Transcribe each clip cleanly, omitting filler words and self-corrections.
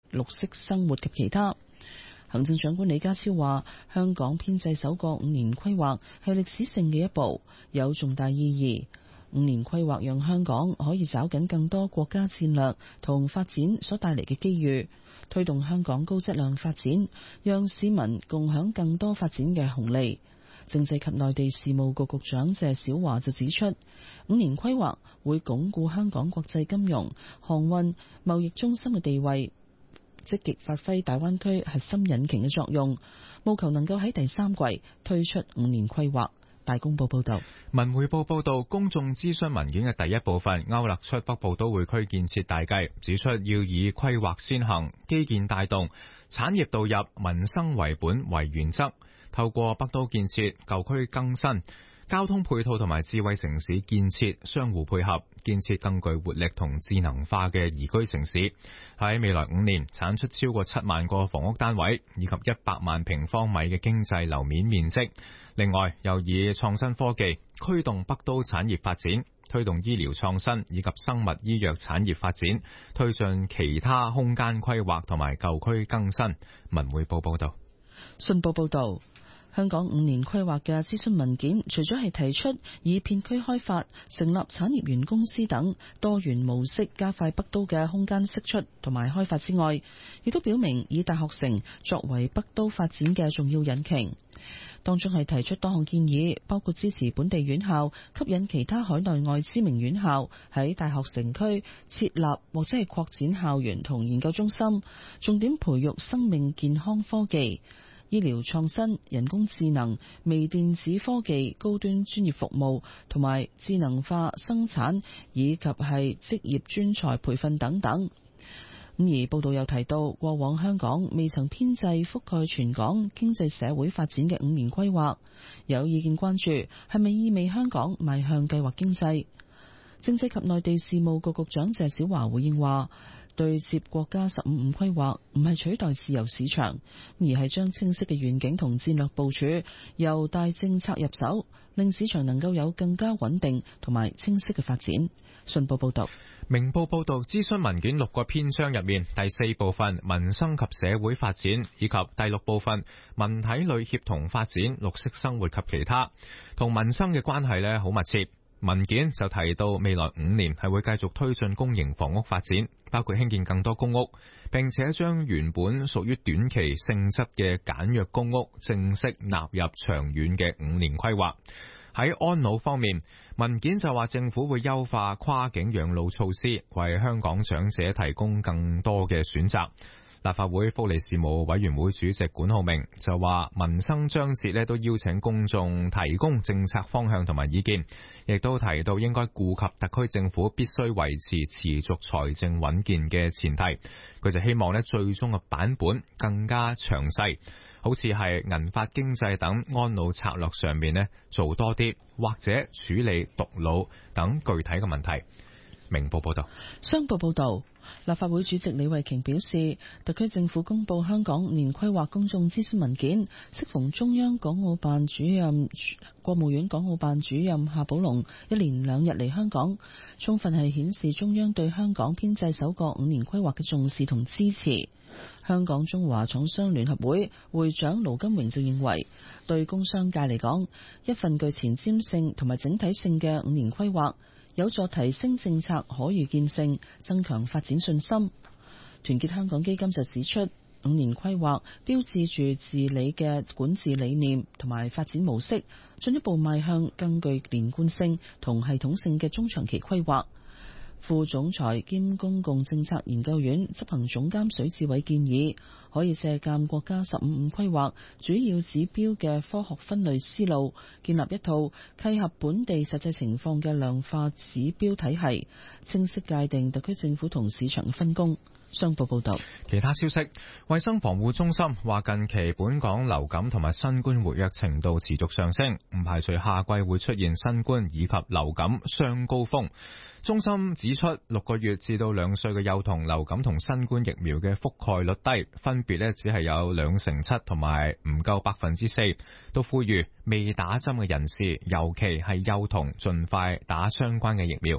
綠色生活及其他。行政長官李家超話，香港編制首個5年規劃係歷史性嘅一步，有重大意義。5年規劃讓香港可以抓緊更多國家戰略同發展所帶嚟嘅機遇，推動香港高質量發展，讓市民共享更多發展嘅紅利。政制及內地事務局局長謝小華就指出，5年規劃會鞏固香港國際金融、航運、貿易中心嘅地位，積極發揮大灣區核心引擎嘅作用，務求能夠喺第3季推出5年規劃。大公報報道。 文匯報報道，公眾諮詢文件嘅第一部分勾勒出北部都會區建設大計，指出要以規劃先行、基建帶動、產業導入、民生為本為原則，透過北都建設、舊區更新、交通配套同埋智慧城市建設相互配合，建設更具活力同智能化嘅宜居城市。喺未來5年產出超過7萬個房屋單位，以及100萬平方米嘅經濟樓面面積。另外，又以創新科技驅動北都產業發展，推動醫療創新以及生物醫藥產業發展，推進其他空間規劃同埋舊區更新。文匯報報道。 信報報道，香港5年規劃嘅諮詢文件，除咗係提出以片區開發、成立產業園公司等多元模式加快北都嘅空間釋出同埋開發之外，亦都表明以大學城作為北都發展嘅重要引擎。當中係提出多項建議，包括支持本地院校吸引其他海內外知名院校喺大學城區設立或者係擴展校園同研究中心，重點培育生命健康科技、醫療創新、人工智能、微電子科技、高端專業服務同埋智能化生產，以及係職業專才培訓等等。而報道又提到，過往香港未曾編製覆蓋全港經濟社會發展嘅5年規劃，有意見關注係咪意味香港邁向計劃經濟。政制及內地事務局局長謝小華回應話，對接國家15五規劃唔係取代自由市場，而係將清晰嘅願景同戰略部署由大政策入手，令市場能夠有更加穩定同埋清晰嘅發展。信報報道。 明報報道，諮詢文件6個篇章入面，第4部分民生及社會發展，以及第6部分文體類協同發展、綠色生活及其他，同民生嘅關係好密切。文件就提到未來5年係會繼續推進公營房屋發展，包括興建更多公屋，並且將原本屬於短期性質嘅簡約公屋正式納入長遠嘅5年規劃。喺安老方面，文件就話政府會優化跨境養老措施，為香港長者提供更多嘅選擇。立法會福利事務委員會主席管浩明就話，民生章節都邀請公眾提供政策方向同埋意見，亦都提到應該顧及特區政府必須維持持續財政穩健嘅前提。佢就希望最終嘅版本更加詳細，好似係銀髮經濟等安老策略上面做多啲，或者處理獨老等具體嘅問題。明報報道。 商報報道，立法會主席李慧瓊表示，特區政府公布香港5年規劃公眾諮詢文件，適逢中央港澳辦主任、國務院港澳辦主任夏寶龍一連2日嚟香港，充分係顯示中央對香港編製首個5年規劃嘅重視同支持。香港中華廠商聯合會會長盧金榮就認為，對工商界嚟講，一份具前瞻性同埋整體性嘅5年規劃，有助提升政策可預見性，增強發展信心。團結香港基金就指出，5年規劃標誌住治理嘅管治理念同埋發展模式，進一步邁向更具連貫性同系統性嘅中長期規劃。副總裁兼公共政策研究院執行總監水志偉建議，可以借鑑國家15五規劃主要指標嘅科學分類思路，建立一套契合本地實際情況嘅量化指標體系，清晰界定特區政府同市場嘅分工。商報報道。 其他消息，衛生防護中心話近期本港流感同埋新冠活躍程度持續上升，唔排除夏季會出現新冠以及流感雙高峰。中心指出，6個月至到2歲嘅幼童流感同新冠疫苗嘅覆蓋率低，分別只係有7%同埋唔夠4%，都呼籲未打針嘅人士，尤其係幼童，盡快打相關嘅疫苗。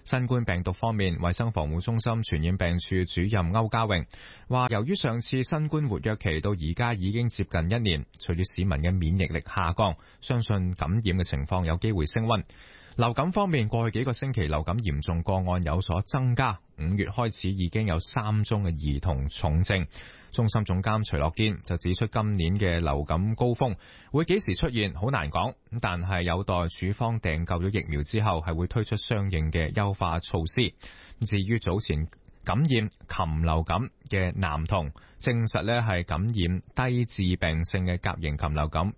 新冠病毒方面，衛生防護中心傳染病處主任歐家榮話，由於上次新冠活躍期到而家已經接近1年，隨住市民嘅免疫力下降，相信感染嘅情況有機會升溫。流感方面，過去幾個星期流感嚴重個案有所增加，5月開始已經有3宗嘅兒童重症。中心總監徐樂堅就指出，今年嘅流感高峰會幾時出現好難講，但係有待處方訂購咗疫苗之後，係會推出相應嘅優化措施。至於早前感染禽流感嘅男童，證實呢係感染低致病性嘅甲型禽流感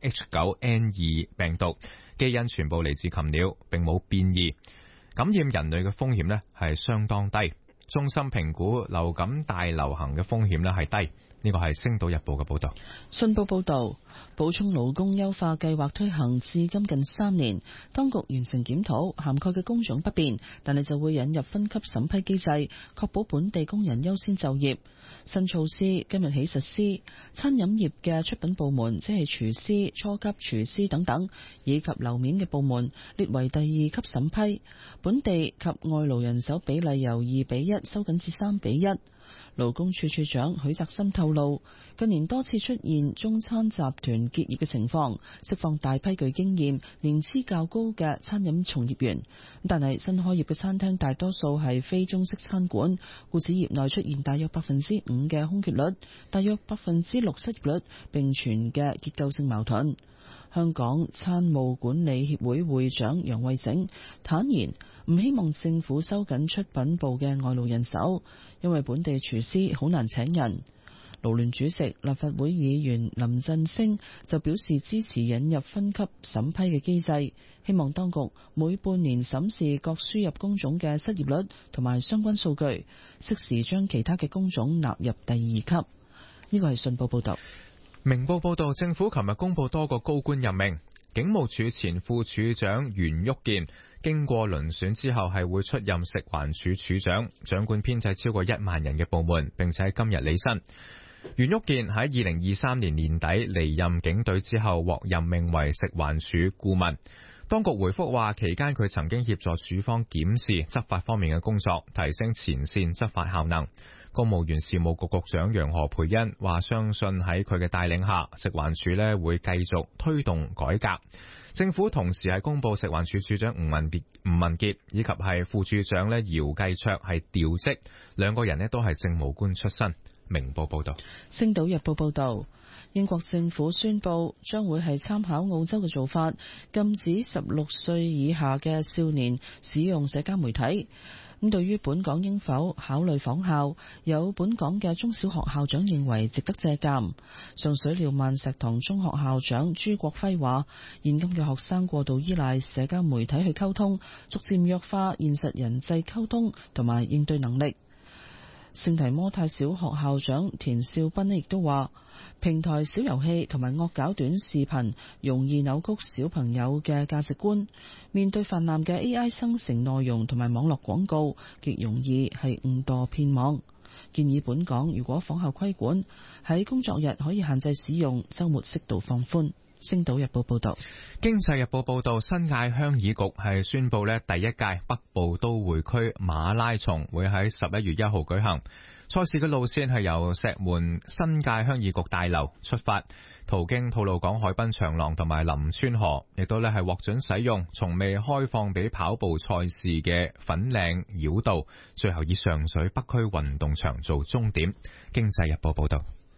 H9N2 病毒，基因全部嚟自禽鳥，並冇變異，感染人類嘅風險呢係相當低。中心評估流感大流行嘅風險呢係低。呢個係《星島日報》嘅報導。 信報報導，補充勞工優化計劃推行至今近3年，當局完成檢討，涵蓋嘅工種不變，但係就會引入分級審批機制，確保本地工人優先就業。新措施今日起實施，餐飲業嘅出品部門，即係廚師、初級廚師等等，以及樓面嘅部門列為第2級審批，本地及外勞人手比例由2:1收緊至3:1。勞工處處長許澤森透露，近年多次出現中餐集團結業嘅情況，釋放大批具經驗、年資較高嘅餐飲從業員。但係新開業嘅餐廳大多數係非中式餐館，故此業內出現大約5%嘅空缺率，大約6%失業率並存嘅結構性矛盾。香港餐務管理協會會長楊惠整坦言，唔希望政府收緊出品部嘅外勞人手，因為本地廚師好難請人。勞聯主席立法會議員林振昇就表示支持引入分級審批嘅機制，希望當局每半年審視各輸入工種嘅失業率同埋相關數據，適時將其他嘅工種納入第2級。呢個係信報報道。 明報報道，政府琴日公布多個高官任命，警務處前副處長袁旭健經過遴選之後係會出任食環署署長，掌管編制超過1萬人嘅部門，並且喺今日履新。袁旭健喺2023年年底離任警隊之後獲任命為食環署顧問。當局回覆話，期間佢曾經協助署方檢視執法方面嘅工作，提升前線執法效能。公務員事務局局長楊何蓓茵話，相信喺佢嘅帶領下，食環署會繼續推動改革。政府同時係公布食環署署長吳文傑以及係副署長姚繼卓係調職，兩個人都係政務官出身。明報報道。 星島日報報道，英國政府宣布將會係參考澳洲嘅做法，禁止16歲以下嘅少年使用社交媒體。咁對於本港應否考慮仿效，有本港嘅中小學校長認為值得借鑑。上水廖萬石堂中學校長朱國輝話，現今嘅學生過度依賴社交媒體去溝通，逐漸弱化現實人際溝通同埋應對能力。聖提摩太小學校長田少斌亦都話，平台小遊戲同埋惡搞短視頻容易扭曲小朋友嘅價值觀，面對泛濫嘅 AI 生成內容同埋網絡廣告，極容易係誤墮騙網。建議本港如果仿效規管，喺工作日可以限制使用，週末適度放寬。星島日報報道。 經濟日報報道，新界鄉議局係宣布第一屆北部都會區馬拉松會喺11月1號舉行。賽事嘅路線係由石門新界鄉議局大樓出發，途經吐露港海濱長廊同埋林村河，亦都係獲准使用從未開放俾跑步賽事嘅粉嶺繞道，最後以上水北區運動場做終點。經濟日報報道。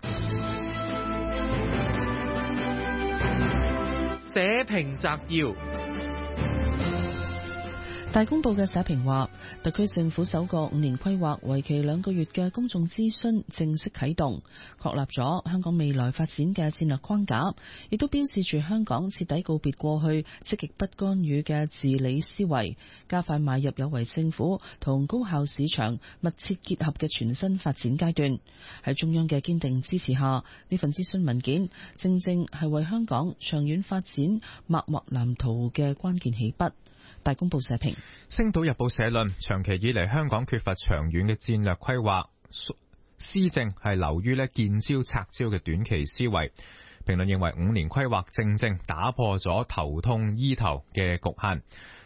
社評摘要。 大公報嘅社評話，特區政府首個5年規劃為期2個月嘅公眾諮詢正式啟動，確立咗香港未來發展嘅戰略框架，亦都標示住香港徹底告別過去積極不干預嘅治理思維，加快邁入有為政府同高效市場密切結合嘅全新發展階段。喺中央嘅堅定支持下，呢份諮詢文件正正係為香港長遠發展擘劃藍圖嘅關鍵起筆。大公報社評。 星島日報社論，長期以嚟香港缺乏長遠嘅戰略規劃，施政係流於見招拆招嘅短期思維。評論認為5年規劃正正打破咗頭痛醫頭嘅局限。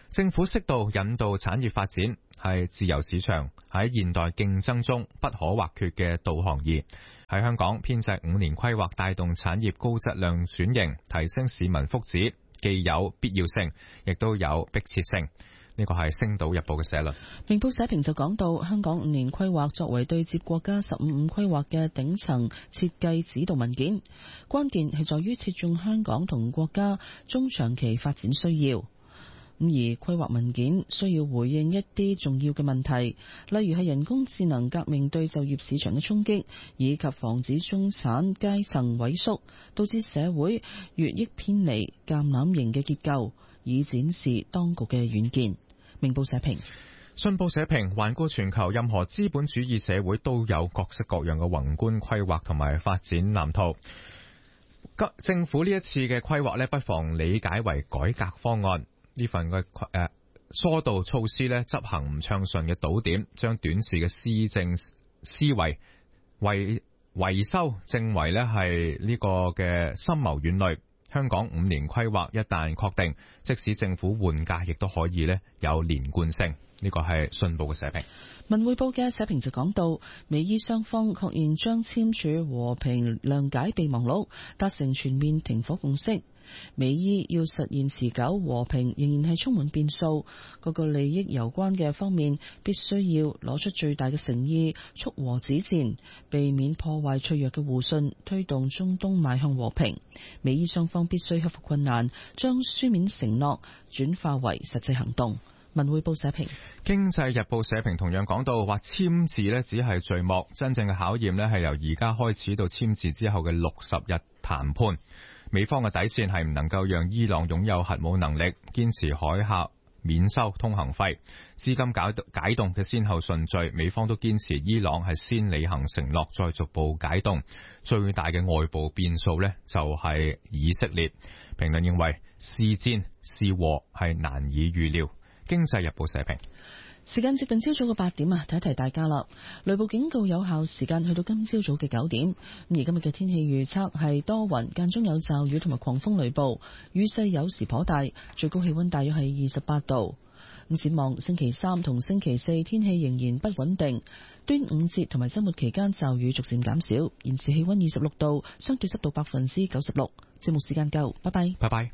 政府適度引導產業發展係自由市場喺現代競爭中不可或缺嘅導航儀。喺香港編制5年規劃帶動產業高質量轉型，提升市民福祉，既有必要性，亦都有迫切性。呢個係《星島日報》嘅社論。 明報社評就講到，香港5年規劃作為對接國家15規劃嘅頂層設計指導文件，關鍵係在於切中香港同國家中長期發展需要。而規劃文件需要回應一啲重要嘅問題，例如係人工智能革命對就業市場嘅衝擊，以及防止中產階層萎縮，導致社會越益偏離橄欖型嘅結構，以展示當局嘅遠見。明報社評。 信報社評，環顧全球，任何資本主義社會都有各式各樣嘅宏觀規劃同埋發展藍圖。政府呢一次嘅規劃不妨理解為改革方案。呢份嘅疏導措施執行唔暢順嘅堵點，將短視嘅施政思維維修正為係呢個嘅深謀遠慮。香港5年規劃一旦確定，即使政府換屆，亦都可以有連貫性。呢個係信報嘅社評。 文匯報嘅社評就講到，美伊雙方確認將簽署和平諒解備忘錄，達成全面停火共識。美伊要實現持久和平，仍然係充滿變數，各個利益攸關嘅方面必須要攞出最大嘅誠意，促和止戰，避免破壞脆弱嘅互信，推動中東邁向和平。美伊雙方必須克服困難，將書面承諾轉化為實際行動。文匯報社評。 經濟日報社評同樣講到，話簽字只係序幕，真正嘅考驗係由而家開始到簽字之後嘅60日談判。美方嘅底線係唔能夠讓伊朗擁有核武能力，堅持海峽免收通行費，資金解凍嘅先後順序，美方都堅持伊朗係先履行承諾，再逐步解凍。最大嘅外部變數就係以色列。評論認為，是戰是和係難以預料。經濟日報社評。 時間接近朝早嘅8點啊，提一提大家啦。雷暴警告有效時間去到今朝早嘅9點。而今日嘅天氣預測係多雲，間中有驟雨同埋狂風雷暴，雨勢有時頗大，最高氣溫大約係28度。咁展望星期3同星期4天氣仍然不穩定，端午節同埋周末期間驟雨逐漸減少。現時氣溫26度，相對濕度96%。節目時間夠，拜拜。 拜拜。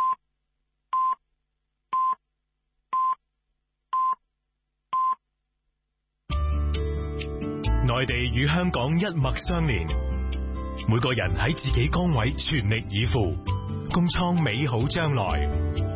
內地與香港一脈相連，每個人喺自己崗位全力以赴，共創美好將來。